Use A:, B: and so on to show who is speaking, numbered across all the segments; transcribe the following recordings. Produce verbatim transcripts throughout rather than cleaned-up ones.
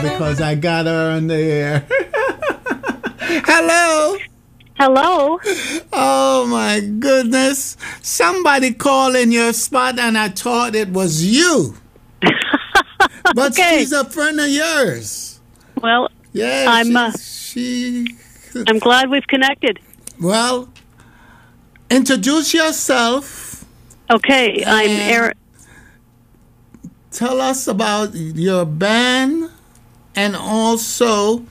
A: because I got her on the air. Hello.
B: Hello.
A: Oh my goodness. Somebody called in your spot and I thought it was you. But
B: okay.
A: She's a friend of yours.
B: Well,
A: yeah,
B: I'm uh,
A: she
B: I'm glad we've connected.
A: Well, introduce yourself.
B: Okay, I'm Erin.
A: Tell us about your band and also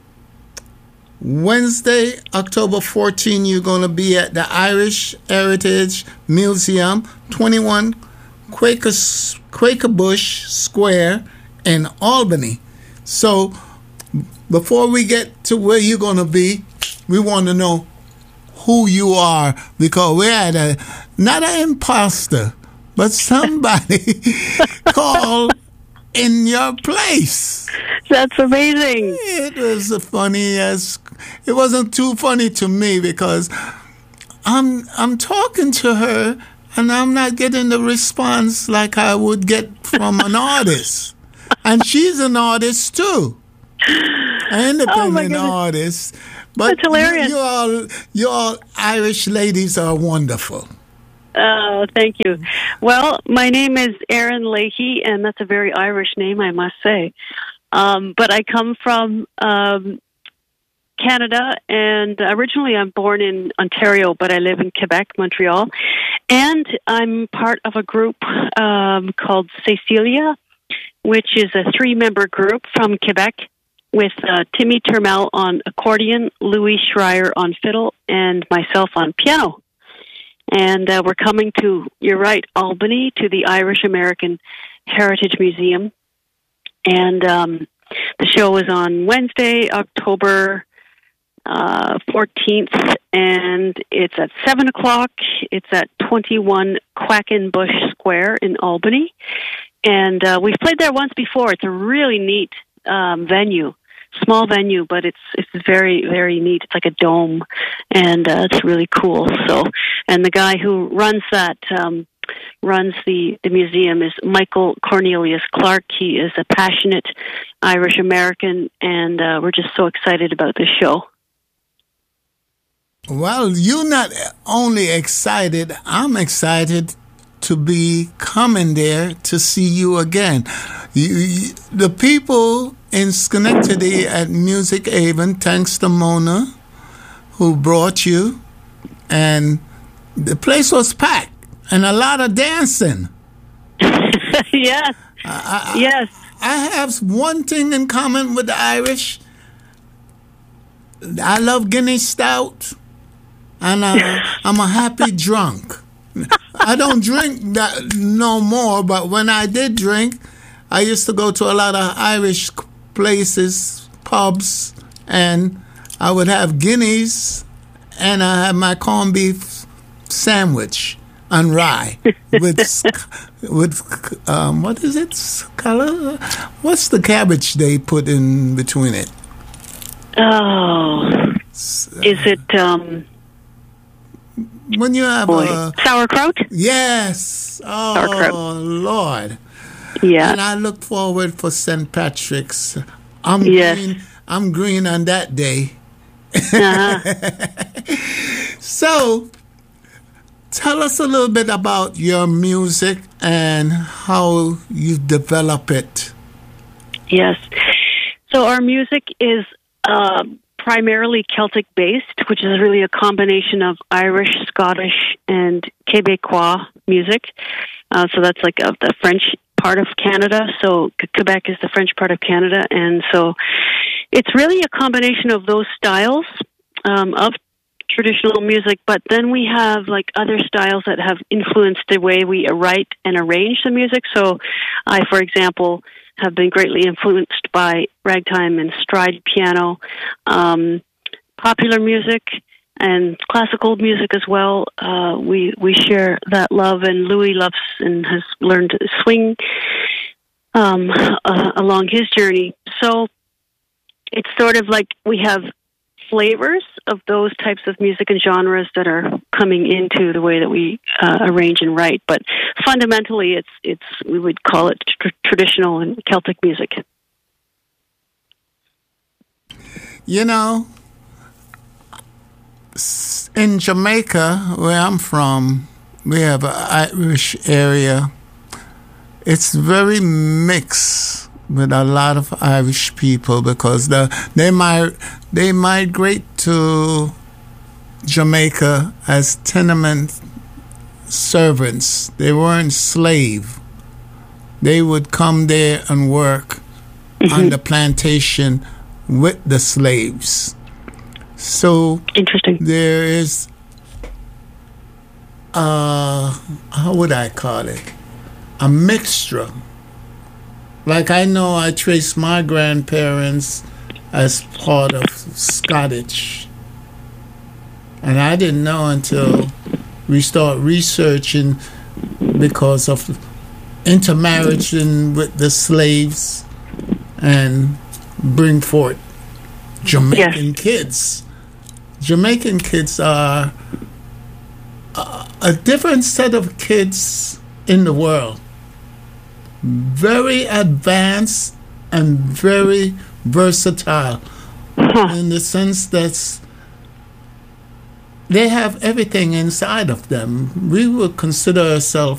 A: Wednesday, October fourteenth, you're going to be at the Irish Heritage Museum, twenty-one Quaker, Quaker Bush Square in Albany. So before we get to where you're going to be, we want to know who you are, because we're at a, not an imposter, but somebody called in your place.
B: That's amazing.
A: It was a funny as it wasn't too funny to me because I'm I'm talking to her and I'm not getting the response like I would get from an artist. And she's an artist too. An independent
B: oh
A: artist. But
B: That's hilarious.
A: You, you all you all Irish ladies are wonderful.
B: Oh, thank you. Well, my name is Erin Leahy, and that's a very Irish name, I must say. Um, but I come from um, Canada, and originally I'm born in Ontario, but I live in Quebec, Montreal. And I'm part of a group um, called Cecilia, which is a three-member group from Quebec with uh, Timmy Turmel on accordion, Louis Schreier on fiddle, and myself on piano. And uh, we're coming to, you're right, Albany, to the Irish American Heritage Museum. And um, the show is on Wednesday, October uh, fourteenth, and it's at seven o'clock. It's at twenty-one Quackenbush Square in Albany. And uh, we've played there once before. It's a really neat um, venue. Small venue, but it's it's very, very neat. It's like a dome, and uh, it's really cool. So, and the guy who runs that, um, runs the, the museum is Michael Cornelius Clark. He is a passionate Irish American, and uh, we're just so excited about this show.
A: Well, you're not only excited, I'm excited to be coming there to see you again. You, you, the people in Schenectady at Music Haven, thanks to Mona, who brought you, and the place was packed, and a lot of dancing.
B: yes,
A: I, I,
B: yes.
A: I have one thing in common with the Irish. I love Guinness Stout, and uh, I'm a happy drunk. I don't drink that no more, but when I did drink, I used to go to a lot of Irish places, pubs, and I would have Guinness, and I had my corned beef sandwich on rye with with um, what is it? Color? What's the cabbage they put in between it?
B: Oh, is it? Um,
A: when you have
B: boy.
A: a
B: sauerkraut?
A: Yes. Oh,
B: sauerkraut.
A: Lord.
B: Yeah.
A: And I look forward for Saint Patrick's. I'm
B: yes.
A: green. I'm green on that day.
B: Uh-huh.
A: So, tell us a little bit about your music and how you develop it.
B: Yes. So our music is uh, primarily Celtic-based, which is really a combination of Irish, Scottish, and Quebecois music. Uh, so that's like uh, the French part of Canada. So Quebec is the French part of Canada. And so it's really a combination of those styles um, of traditional music, but then we have like other styles that have influenced the way we write and arrange the music. So I, for example, have been greatly influenced by ragtime and stride piano, um, popular music, and classical music as well. Uh, we we share that love, and Louis loves and has learned to swing um, uh, along his journey. So it's sort of like we have flavors of those types of music and genres that are coming into the way that we uh, arrange and write. But fundamentally, it's it's we would call it tr- traditional and Celtic music.
A: You know, s- in Jamaica, where I'm from, we have an Irish area. It's very mixed with a lot of Irish people because the, they might they migrate to Jamaica as tenement servants. They weren't slave. They would come there and work mm-hmm. on the plantation with the slaves. So
B: interesting.
A: There is, uh, how would I call it? A mixture. Like I know I trace my grandparents as part of Scottish. And I didn't know until we start researching because of intermarriage in, with the slaves and bring forth Jamaican yes. kids. Jamaican kids are a, a different set of kids in the world. Very advanced and very versatile huh. in the sense that they have everything inside of them. We would consider ourselves